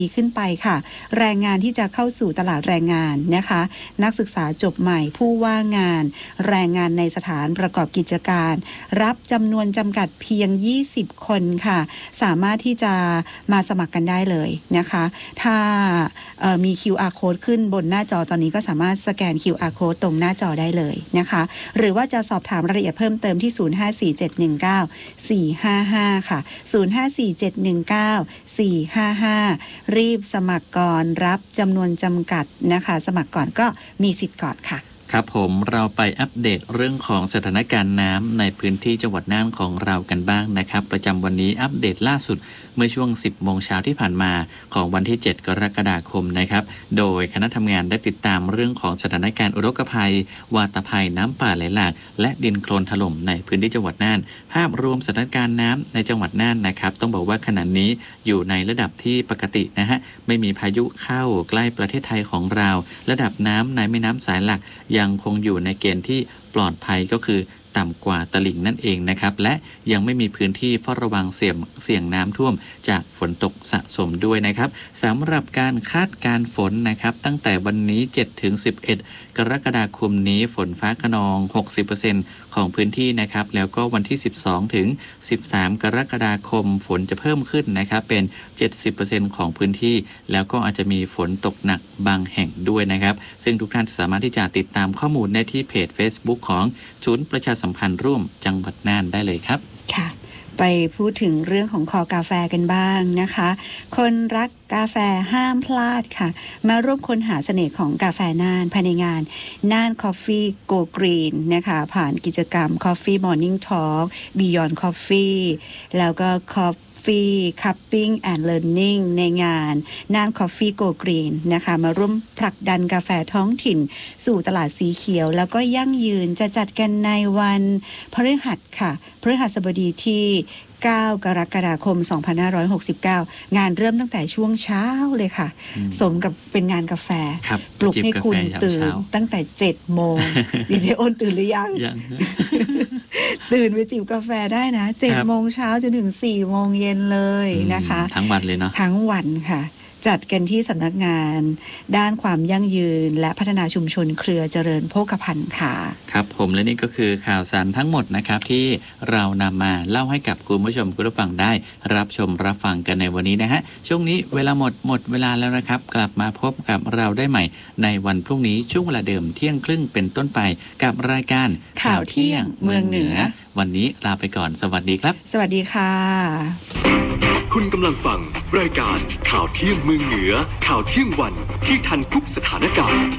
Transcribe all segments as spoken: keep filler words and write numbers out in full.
ขึ้นไปค่ะแรงงานที่จะเข้าสู่ตลาดแรงงานนะคะนักศึกษาจบใหม่ผู้ว่างงานแรงงานในสถานประกอบกิจการรับจำนวนจำกัดเพียงยี่สิบคนค่ะสามารถที่จะมาสมัครกันได้เลยนะคะถ้ามี คิว อาร์ Code ขึ้นบนหน้าจอตอนนี้ก็สามารถสแกน คิว อาร์ Code ตรงหน้าจอได้เลยนะคะหรือว่าจะสอบถามรายละเอียดเพิ่มเติมที่ศูนย์ ห้า สี่ เจ็ด หนึ่ง เก้า สี่ ห้า ห้าค่ะศูนย์ ห้า สี่ เจ็ด หนึ่ง เก้า สี่ ห้า ห้ารีบสมัครก่อนรับจำนวนจำกัดนะคะสมัครก่อนก็มีสิทธิ์ก่อนค่ะครับผมเราไปอัปเดตเรื่องของสถานการณ์น้ำในพื้นที่จังหวัดน่านของเรากันบ้างนะครับประจำวันนี้อัปเดตล่าสุดเมื่อช่วง สิบโมงเช้าที่ผ่านมาของวันที่ เจ็ด กรกฎาคมนะครับโดยคณะทำงานได้ติดตามเรื่องของสถานการณ์อุทกภัยวาตภัยน้ำป่าไหลหลากและดินโคลนถล่มในพื้นที่จังหวัดน่านภาพรวมสถานการณ์น้ำในจังหวัดน่านนะครับต้องบอกว่าขณะนี้อยู่ในระดับที่ปกตินะฮะไม่มีพายุเข้าใกล้ประเทศไทยของเราระดับน้ำในแม่น้ำสายหลักยังคงอยู่ในเกณฑ์ที่ปลอดภัยก็คือต่ำกว่าตลิ่งนั่นเองนะครับและยังไม่มีพื้นที่เฝ้าระวังเสี่ยงเสี่ยงน้ำท่วมจากฝนตกสะสมด้วยนะครับสำหรับการคาดการณ์ฝนนะครับตั้งแต่วันนี้ เจ็ดถึงสิบเอ็ด กรกฎาคมนี้ฝนฟ้าคะนอง หกสิบเปอร์เซ็นต์ ของพื้นที่นะครับแล้วก็วันที่ สิบสองถึงสิบสาม กรกฎาคมฝนจะเพิ่มขึ้นนะครับเป็น เจ็ดสิบเปอร์เซ็นต์ ของพื้นที่แล้วก็อาจจะมีฝนตกหนักบางแห่งด้วยนะครับซึ่งทุกท่านสามารถที่จะติดตามข้อมูลได้ที่เพจ Facebook ของศูนย์ประชาสัมพันธ์ร่วมจังหวัดน่านได้เลยครับค่ะไปพูดถึงเรื่องของคอกาแฟกันบ้างนะคะคนรักกาแฟห้ามพลาดค่ะมาร่วมค้นหาเสน่ห์ของกาแฟน่านภายในงานน่าน Coffee Go Green นะคะผ่านกิจกรรม Coffee Morning Talk Beyond Coffee แล้วก็ Coffee Cupping and Learning ในงานน่าน Coffee Go Green นะคะมาร่วมผลักดันกาแฟท้องถิ่นสู่ตลาดสีเขียวแล้วก็ยั่งยืนจะจัดกันในวันพฤหัสค่ะพฤหัสบดีที่เก้ากรกฎาคมสองพันห้าร้อยหกสิบเก้างานเริ่มตั้งแต่ช่วงเช้าเลยค่ะสมกับเป็นงานกาแฟปลุกให้คุณตื่นตั้งแต่เจ็ดโมงดีเจอ้นตื่นหรือยังตื่นไปจิบกาแฟได้นะเจ็ดโมงเช้าจนถึงสี่โมงเย็นเลยนะคะทั้งวันเลยเนาะทั้งวันค่ะจัดกันที่สำนักงานด้านความยั่งยืนและพัฒนาชุมชนเครือเจริญโภคภัณฑ์ค่ะครับผมและนี่ก็คือข่าวสารทั้งหมดนะครับที่เรานำมาเล่าให้กับคุณผู้ชมคุณผู้ฟังได้รับชมรับฟังกันในวันนี้นะฮะช่วงนี้เวลาหมดหมดเวลาแล้วนะครับกลับมาพบกับเราได้ใหม่ในวันพรุ่งนี้ช่วงเวลาเดิมเที่ยงครึ่งเป็นต้นไปกับรายการข่าวเที่ยงเมืองเหนือวันนี้ลาไปก่อนสวัสดีครับสวัสดีค่ะคุณกำลังฟังรายการข่าวเที่ยงเมืองเหนือข่าวเที่ยงวันที่ทันทุกสถานการณ์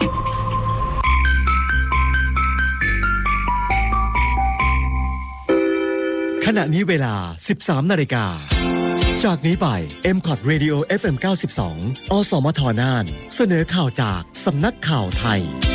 ขณะนี้เวลา สิบสาม นาฬิกาจากนี้ไป เอ็ม คอท Radio เอฟ เอ็ม เก้าสิบสอง อสมทน่านเสนอข่าวจากสำนักข่าวไทย